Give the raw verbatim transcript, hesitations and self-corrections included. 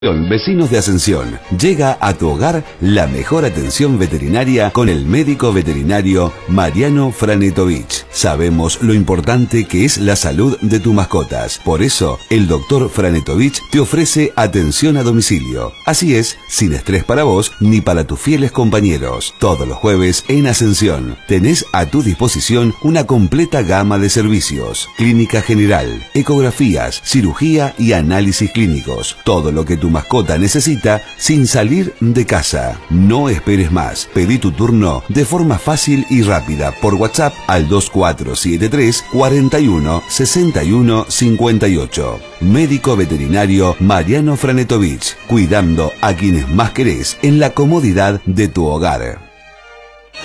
Vecinos de Ascensión, llega a tu hogar la mejor atención veterinaria con el médico veterinario Mariano Franetovich. Sabemos lo importante que es la salud de tus mascotas. Por eso, el doctor Franetovich te ofrece atención a domicilio. Así es, sin estrés para vos ni para tus fieles compañeros. Todos los jueves en Ascensión tenés a tu disposición una completa gama de servicios. Clínica general, ecografías, cirugía y análisis clínicos. Todo lo que tu mascota necesita sin salir de casa. No esperes más. Pedí tu turno de forma fácil y rápida por WhatsApp al dos cuatro siete tres, cuatro uno, seis uno cinco ocho. Médico veterinario Mariano Franetovich, cuidando a quienes más querés en la comodidad de tu hogar.